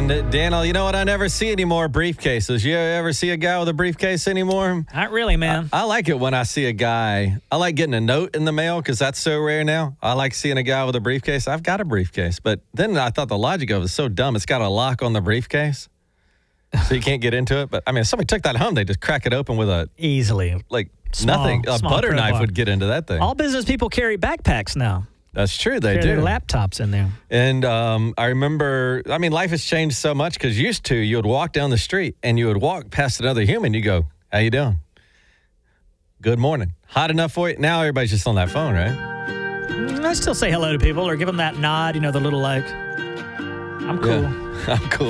And Daniel, you know what I never see anymore? Briefcases. You ever see a guy with a briefcase anymore? Not really, man. I like it when I see a guy. I like getting a note in the mail because that's so rare now. I like seeing a guy with a briefcase. I've got a briefcase. But then I thought the logic of it was so dumb. It's got a lock on the briefcase, so you can't get into it. But, I mean, if somebody took that home, they just crack it open with a... Easily. Like, Small, nothing. A butter crowbar. knife would get into that thing. All business people carry backpacks now. That's true. They Carry do. their laptops in there. And I remember, I mean, life has changed so much because used to, you would walk down the street and you would walk past another human. You go, how you doing? Good morning. Hot enough for you? Now everybody's just on that phone, right? I still say hello to people or give them that nod, the little like, I'm cool. Yeah, I'm cool.